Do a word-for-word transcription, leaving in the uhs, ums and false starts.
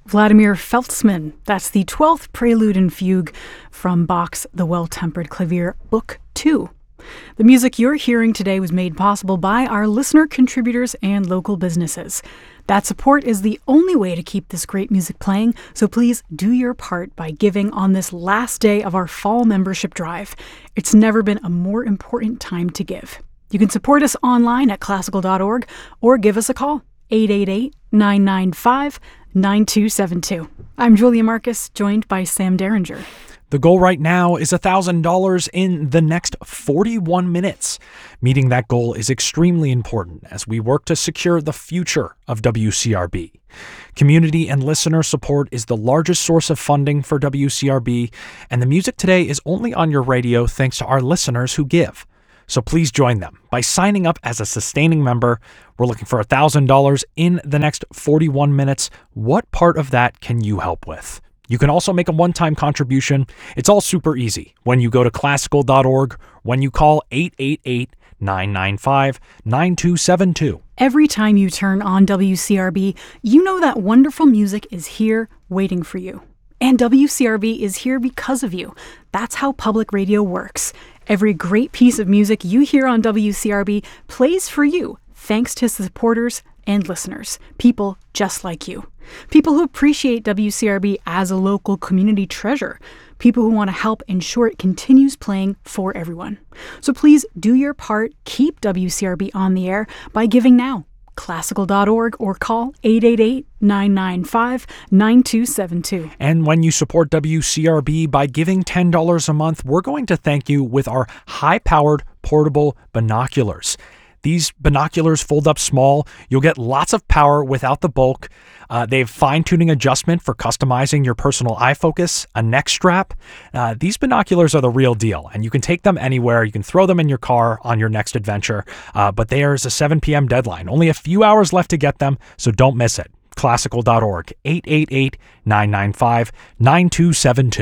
Vladimir Feltzman. That's the twelfth Prelude and Fugue from Bach's The Well-Tempered Clavier, Book two. The music you're hearing today was made possible by our listener contributors and local businesses. That support is the only way to keep this great music playing, so please do your part by giving on this last day of our fall membership drive. It's never been a more important time to give. You can support us online at classical dot org or give us a call, eight eight eight, nine nine five, nine two seven two. I'm Julia Marcus, joined by Sam Derringer. The goal right now is one thousand dollars in the next forty-one minutes. Meeting that goal is extremely important as we work to secure the future of W C R B. Community and listener support is the largest source of funding for W C R B, and the music today is only on your radio thanks to our listeners who give. So please join them by signing up as a sustaining member. We're looking for one thousand dollars in the next forty-one minutes. What part of that can you help with? You can also make a one-time contribution. It's all super easy when you go to classical dot org, when you call eight eight eight, nine nine five, nine two seven two. Every time you turn on W C R B, you know that wonderful music is here waiting for you. And W C R B is here because of you. That's how public radio works. Every great piece of music you hear on W C R B plays for you, thanks to supporters and listeners, people just like you. People who appreciate W C R B as a local community treasure. People who want to help ensure it continues playing for everyone. So please do your part, keep W C R B on the air by giving now. classical dot org or call eight eight eight, nine nine five, nine two seven two. And when you support W C R B by giving ten dollars a month, we're going to thank you with our high-powered portable binoculars. These binoculars fold up small. You'll get lots of power without the bulk. Uh, they have fine-tuning adjustment for customizing your personal eye focus, a neck strap. Uh, these binoculars are the real deal, and you can take them anywhere. You can throw them in your car on your next adventure, uh, but there's a seven p.m. deadline. Only a few hours left to get them, so don't miss it. classical dot org, eight eight eight, nine nine five, nine two seven two.